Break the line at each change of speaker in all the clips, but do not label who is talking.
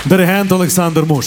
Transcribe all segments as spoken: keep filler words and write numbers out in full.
Диригент Олександр Муш.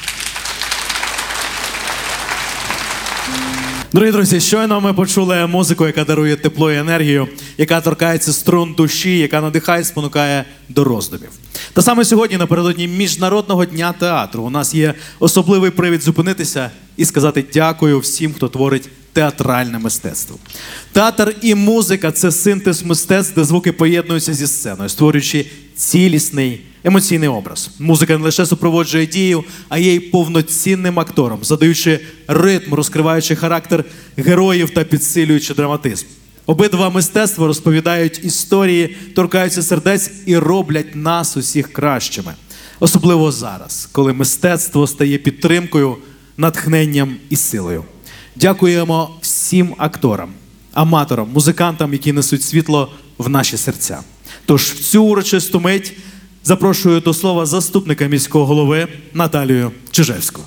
Дорогі друзі, щойно ми почули музику, яка дарує тепло і енергію, яка торкається струн душі, яка надихає, спонукає до роздумів. Та саме сьогодні, напередодні Міжнародного дня театру, у нас є особливий привід зупинитися і сказати дякую всім, хто творить театральне мистецтво. Театр і музика – це синтез мистецтв, де звуки поєднуються зі сценою, створюючи цілісний емоційний образ. Музика не лише супроводжує дію, а є й повноцінним актором, задаючи ритм, розкриваючи характер героїв та підсилюючи драматизм. Обидва мистецтва розповідають історії, торкаються сердець і роблять нас усіх кращими. Особливо зараз, коли мистецтво стає підтримкою, натхненням і силою. Дякуємо всім акторам, аматорам, музикантам, які несуть світло в наші серця. Тож в цю урочисту мить запрошую до слова заступника міського голови Наталію Чижевську.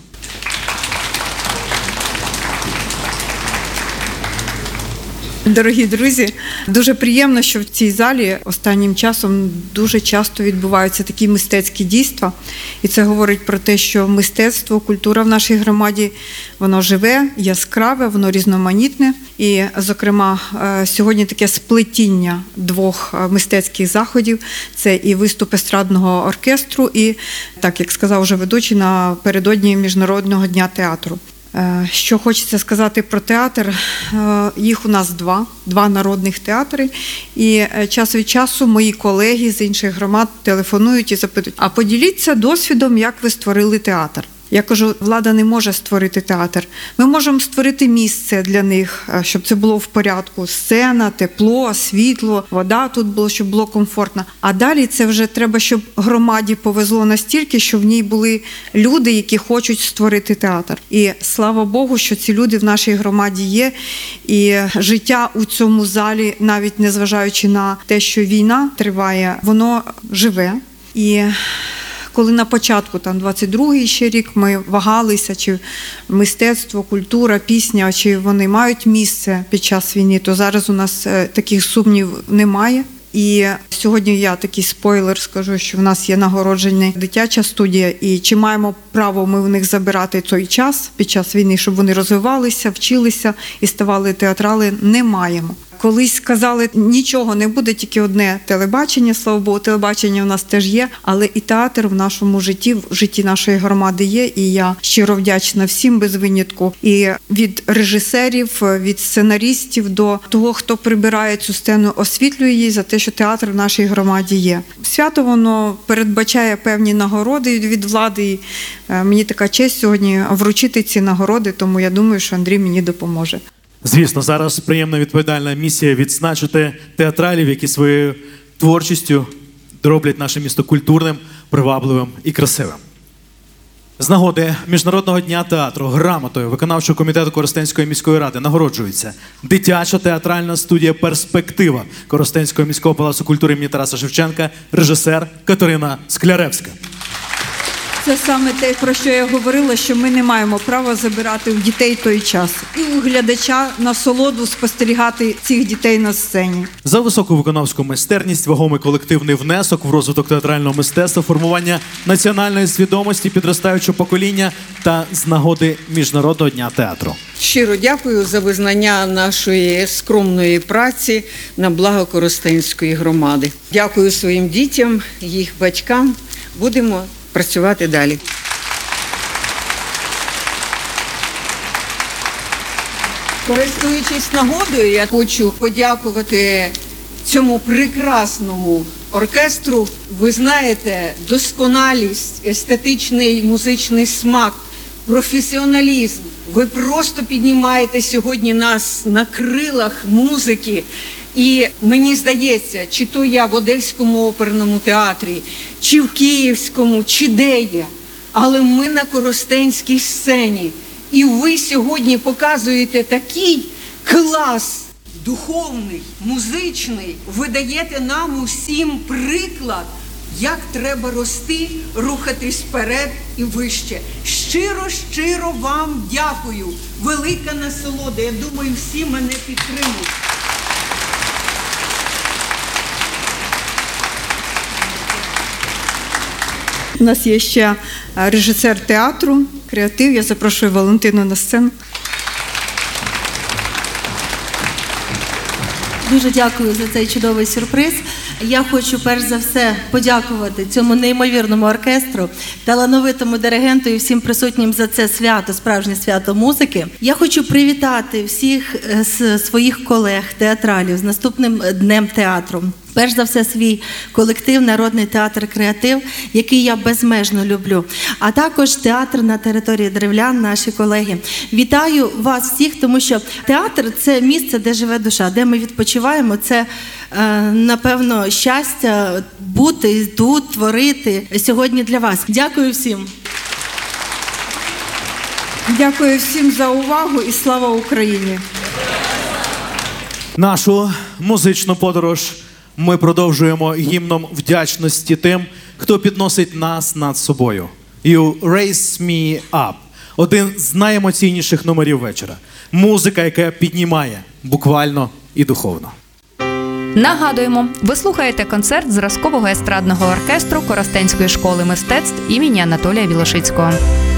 Дорогі друзі, дуже приємно, що в цій залі останнім часом дуже часто відбуваються такі мистецькі дійства. І це говорить про те, що мистецтво, культура в нашій громаді, воно живе, яскраве, воно різноманітне. І, зокрема, сьогодні таке сплетіння двох мистецьких заходів – це і виступ естрадного оркестру, і, так як сказав вже ведучий, напередодні Міжнародного дня театру. Що хочеться сказати про театр, їх у нас два, два народних театри, і час від часу мої колеги з інших громад телефонують і запитують, а поділіться досвідом, як ви створили театр. Я кажу, влада не може створити театр. Ми можемо створити місце для них, щоб це було в порядку. Сцена, тепло, світло, вода тут було, щоб було комфортно. А далі це вже треба, щоб громаді повезло настільки, що в ній були люди, які хочуть створити театр. І слава Богу, що ці люди в нашій громаді є. І життя у цьому залі, навіть незважаючи на те, що війна триває, воно живе. І коли на початку, там, двадцять другий ще рік, ми вагалися, чи мистецтво, культура, пісня, чи вони мають місце під час війни, то зараз у нас таких сумнівів немає. І сьогодні я такий спойлер скажу, що в нас є нагороджена дитяча студія, і чи маємо право ми в них забирати той час під час війни, щоб вони розвивалися, вчилися і ставали театрали, не маємо. Колись сказали, нічого не буде, тільки одне телебачення, слава Богу, телебачення у нас теж є, але і театр в нашому житті, в житті нашої громади є, і я щиро вдячна всім без винятку. І від режисерів, від сценаристів до того, хто прибирає цю сцену, освітлює її за те, що театр в нашій громаді є. Свято воно передбачає певні нагороди від влади, і мені така честь сьогодні вручити ці нагороди, тому я думаю, що Андрій мені допоможе.
Звісно, зараз приємна відповідальна місія відзначити театралів, які своєю творчістю роблять наше місто культурним, привабливим і красивим. З нагоди Міжнародного дня театру грамотою виконавчого комітету Коростенської міської ради нагороджується дитяча театральна студія «Перспектива» Коростенського міського палацу культури імені Тараса Шевченка, режисер Катерина Скляревська.
Це саме те, про що я говорила, що ми не маємо права забирати у дітей той час. І у глядача насолоду спостерігати цих дітей на сцені.
За високу виконавську майстерність, вагомий колективний внесок в розвиток театрального мистецтва, формування національної свідомості підростаючого покоління та з нагоди Міжнародного дня театру.
Щиро дякую за визнання нашої скромної праці на благо Коростенської громади. Дякую своїм дітям, їх батькам. Будемо працювати далі. Користуючись нагодою, я хочу подякувати цьому прекрасному оркестру. Ви знаєте, досконалість, естетичний музичний смак, професіоналізм. Ви просто піднімаєте сьогодні нас на крилах музики. І мені здається, чи то я в Одеському оперному театрі, чи в Київському, чи де я, але ми на Коростенській сцені. І ви сьогодні показуєте такий клас духовний, музичний, ви даєте нам усім приклад, як треба рости, рухатись вперед і вище. Щиро-щиро вам дякую. Велика насолода. Я думаю, всі мене підтримують.
У нас є ще режисер театру, креатив. Я запрошую Валентину на сцену.
Дуже дякую за цей чудовий сюрприз. Я хочу перш за все подякувати цьому неймовірному оркестру, талановитому диригенту і всім присутнім за це свято, справжнє свято музики. Я хочу привітати всіх з своїх колег, театралів з наступним днем театру. Перш за все, свій колектив «Народний театр Креатив», який я безмежно люблю. А також театр на території Древлян, наші колеги. Вітаю вас всіх, тому що театр – це місце, де живе душа, де ми відпочиваємо. Це, напевно, щастя бути тут, творити сьогодні для вас. Дякую всім.
Дякую всім за увагу і слава Україні!
Нашу музичну подорож ми продовжуємо гімном вдячності тим, хто підносить нас над собою. You Raise Me Up – один з найемоційніших номерів вечора. Музика, яка піднімає буквально і духовно.
Нагадуємо, ви слухаєте концерт зразкового естрадного оркестру Коростенської школи мистецтв імені Анатолія Білошицького.